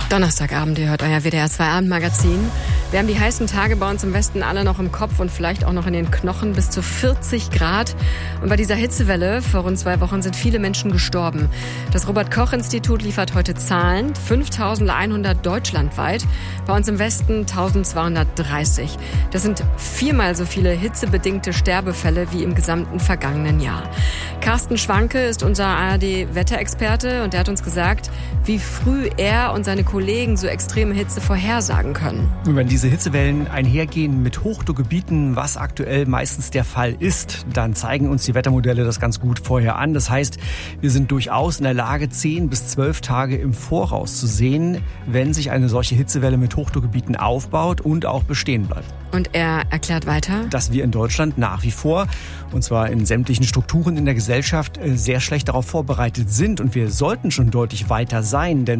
Donnerstagabend, ihr hört euer WDR 2 Abendmagazin. Wir haben die heißen Tage bei uns im Westen alle noch im Kopf und vielleicht auch noch in den Knochen, bis zu 40 Grad. Und bei dieser Hitzewelle vor rund 2 Wochen sind viele Menschen gestorben. Das Robert-Koch-Institut liefert heute Zahlen. 5.100 deutschlandweit, bei uns im Westen 1.230. Das sind 4-mal so viele hitzebedingte Sterbefälle wie im gesamten vergangenen Jahr. Carsten Schwanke ist unser ARD-Wetterexperte und der hat uns gesagt, wie früh er und seine Kollegen so extreme Hitze vorhersagen können. Und wenn diese Hitzewellen einhergehen mit Hochdruckgebieten, was aktuell meistens der Fall ist, dann zeigen uns die Wettermodelle das ganz gut vorher an. Das heißt, wir sind durchaus in der Lage, 10 bis 12 Tage im Voraus zu sehen, wenn sich eine solche Hitzewelle mit Hochdruckgebieten aufbaut und auch bestehen bleibt. Und er erklärt weiter, dass wir in Deutschland nach wie vor, und zwar in sämtlichen Strukturen in der Gesellschaft, sehr schlecht darauf vorbereitet sind. Und wir sollten schon deutlich weiter sein, denn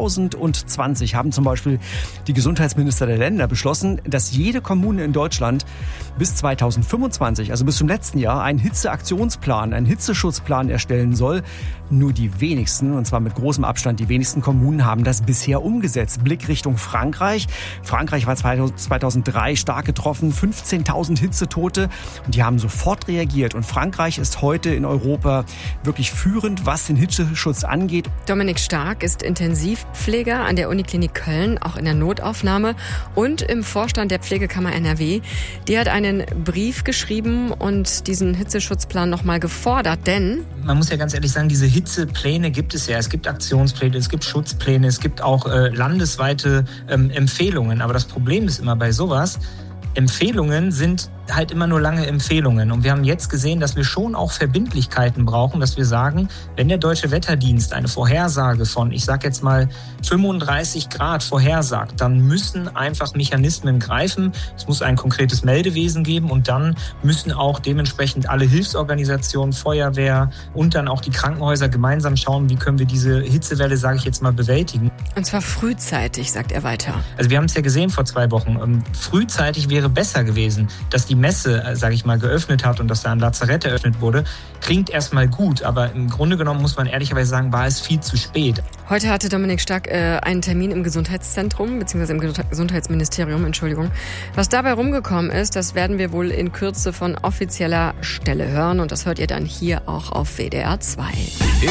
2020 haben zum Beispiel die Gesundheitsminister der Länder beschlossen, dass jede Kommune in Deutschland bis 2025, also bis zum letzten Jahr, einen Hitzeaktionsplan, einen Hitzeschutzplan erstellen soll. Nur die wenigsten, und zwar mit großem Abstand, die wenigsten Kommunen haben das bisher umgesetzt. Blick Richtung Frankreich. Frankreich war 2003 stark getroffen, 15.000 Hitzetote und die haben sofort reagiert. Und Frankreich ist heute in Europa wirklich führend, was den Hitzeschutz angeht. Dominik Stark ist Intensivpfleger an der Uniklinik Köln, auch in der Notaufnahme und im Vorstand der Pflegekammer NRW. Die hat einen Brief geschrieben und diesen Hitzeschutzplan nochmal gefordert, denn man muss ja ganz ehrlich sagen, diese Hitzepläne gibt es ja. Es gibt Aktionspläne, es gibt Schutzpläne, es gibt auch landesweite Empfehlungen. Aber das Problem ist immer bei sowas, Empfehlungen sind halt immer nur lange Empfehlungen. Und wir haben jetzt gesehen, dass wir schon auch Verbindlichkeiten brauchen, dass wir sagen, wenn der Deutsche Wetterdienst eine Vorhersage von, ich sag jetzt mal 35 Grad vorhersagt, dann müssen einfach Mechanismen greifen. Es muss ein konkretes Meldewesen geben und dann müssen auch dementsprechend alle Hilfsorganisationen, Feuerwehr und dann auch die Krankenhäuser gemeinsam schauen, wie können wir diese Hitzewelle, sage ich jetzt mal, bewältigen. Und zwar frühzeitig, sagt er weiter. Also wir haben es ja gesehen vor 2 Wochen. Frühzeitig wäre besser gewesen, dass die Messe, sage ich mal, geöffnet hat und dass da ein Lazarett eröffnet wurde. Klingt erstmal gut, aber im Grunde genommen muss man ehrlicherweise sagen, war es viel zu spät. Heute hatte Dominik Stark einen Termin im Gesundheitszentrum, beziehungsweise im Gesundheitsministerium, Entschuldigung. Was dabei rumgekommen ist, das werden wir wohl in Kürze von offizieller Stelle hören und das hört ihr dann hier auch auf WDR 2.